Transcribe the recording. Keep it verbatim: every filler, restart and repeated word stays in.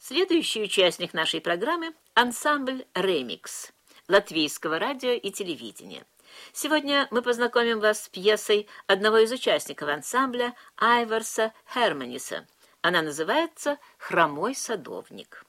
Следующий участник нашей программы – ансамбль «Ремикс» Латвийского радио и телевидения. Сегодня мы познакомим вас с пьесой одного из участников ансамбля Айварса Херманиса. Она называется «Хромой садовник».